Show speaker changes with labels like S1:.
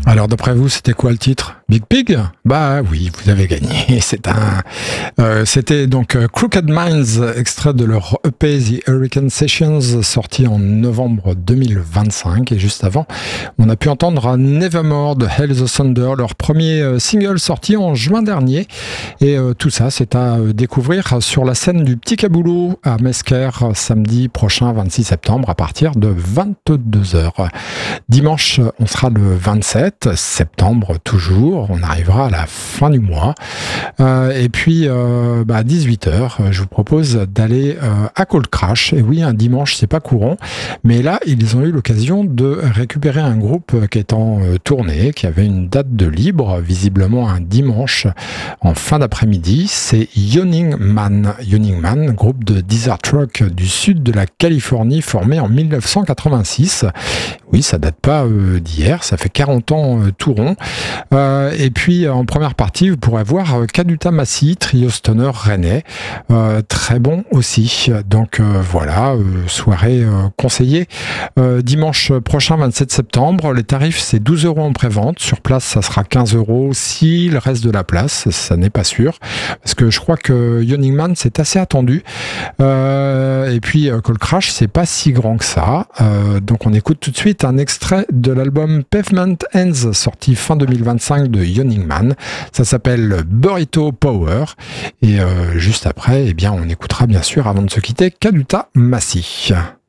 S1: Alors d'après vous, c'était quoi le titre? Big Pig? Bah oui, vous avez gagné. C'était donc Crooked Minds, extrait de leur EP The Hurricane Sessions, sorti en novembre 2025. Et juste avant, on a pu entendre Nevermore de Hail the Thunder, leur premier single sorti en juin dernier. Et tout ça, c'est à découvrir sur la scène du Petit Caboulot à Mesquer, samedi prochain, 26 septembre, à partir de 22h. Dimanche, on sera le 27 septembre toujours, on arrivera à la fin du mois. Et puis, à 18h, je vous propose d'aller à Cold Crash. Et oui, un dimanche, c'est pas courant, mais là, ils ont eu l'occasion de récupérer un groupe qui est en tournée, qui avait une date de libre, visiblement un dimanche en fin d'après-midi. C'est Yawning Man, groupe de desert rock du sud de la Californie, formé en 1986. Oui, ça date pas d'hier, ça fait 40 ans tout rond. Et puis en première partie, vous pourrez voir Kaduta Massi, trio stoner rennais, très bon aussi. Donc voilà, soirée conseillée. Dimanche prochain, 27 septembre, les tarifs c'est 12 € en prévente. Sur place, ça sera 15 € s'il reste de la place, ça n'est pas sûr. Parce que je crois que Yawning Man, c'est assez attendu. Et puis Cold Crash, c'est pas si grand que ça. Donc on écoute tout de suite un extrait de l'album Pavement Ends, sorti fin 2025 de Yawning Man. Ça s'appelle Burrito Power. Et juste après, on écoutera bien sûr, avant de se quitter, Kaduta Massi.